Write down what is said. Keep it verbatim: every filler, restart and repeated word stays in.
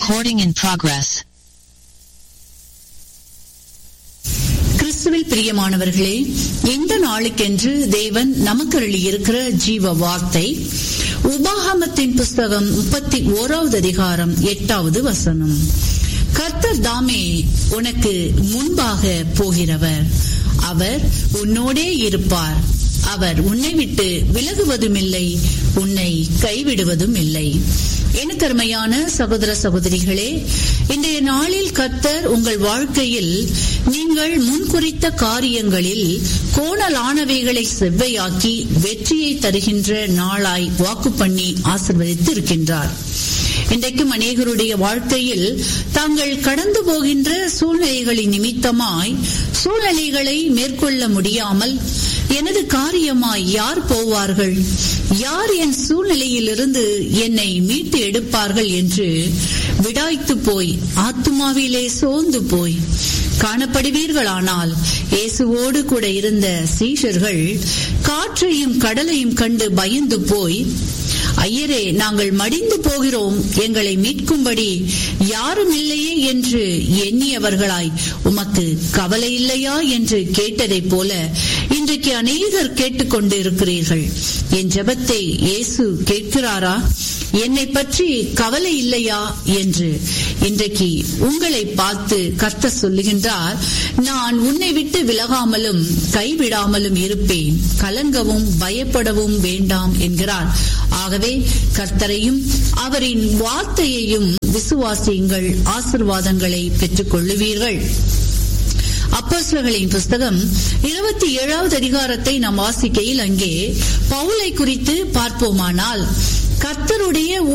Recording in progress. கிறிஸ்துவில் பிரியமானவர்களே, இந்த நாளுக்கென்று தேவன் நமக்கு அருளியிருக்கிற ஜீவ வார்த்தை உபாகமத்தின் புஸ்தகம் முப்பத்தி ஓராவது அதிகாரம் எட்டாவது வசனம். கர்த்தர் தாமே உனக்கு முன்பாக போகிறவர், அவர் உன்னோடே இருப்பார், அவர் உன்னை விட்டு விலகுவதுமில்லை, உன்னை கைவிடுவதும் இல்லை. எனக்கு அருமையான சகோதர சகோதரிகளே, இன்றைய நாளில் கர்த்தர் உங்கள் வாழ்க்கையில் நீங்கள் முன்குறித்த காரியங்களில் கோணலானவைகளை செவ்வையாக்கி வெற்றியை தருகின்ற நாளாய் வாக்கு பண்ணி ஆசீர்வதித்து இருக்கின்றார். இன்றைக்கும் அநேகருடைய வாழ்க்கையில் தாங்கள் கடந்து போகின்ற சூழ்நிலைகளின் நிமித்தமாய் சூழ்நிலைகளை மேற்கொள்ள முடியாமல் எனது காரியமாய் யார் போவார்கள், யார் என் சூழ்நிலையிலிருந்து என்னை மீட்டு எடுப்பார்கள் என்று விடாய்த்து போய் ஆத்துமாவிலே சோர்ந்து போய் காணப்படுவீர்களானால், இயேசுவோடு கூட இருந்த சீஷர்கள் காற்றையும் கடலையும் கண்டு பயந்து போய், ஐயரே, நாங்கள் மடிந்து போகிறோம், எங்களை மீட்கும்படி யாரும் இல்லையே என்று எண்ணியவர்களாய், உமக்கு கவலை இல்லையா என்று கேட்டதைப் போல இன்றைக்கு அநேகர் கேட்டுக்கொண்டு இருக்கிறீர்கள். என் ஜெபத்தை இயேசு கேட்கிறாரா? என்னை பற்றி கவலை இல்லையா என்று இன்றைக்கு உங்களை பார்த்து கர்த்தர் சொல்லுகின்றார், நான் உன்னை விட்டு விலகாமலும் கைவிடாமலும் இருப்பேன், கலங்கவும் பயப்படவும் வேண்டாம் என்கிறார். ஆகவே கர்த்தரையும் அவரின் வார்த்தையையும் விசுவாசியுங்கள், ஆசீர்வாதங்களை பெற்றுக் கொள்ளுவீர்கள். அப்போஸ்தலர்களின் புஸ்தகம் இருபத்தி ஏழாவது அதிகாரத்தை நாம் வாசிக்கையில் அங்கே பவுலை குறித்து பார்ப்போமானால், கர்த்தருடைய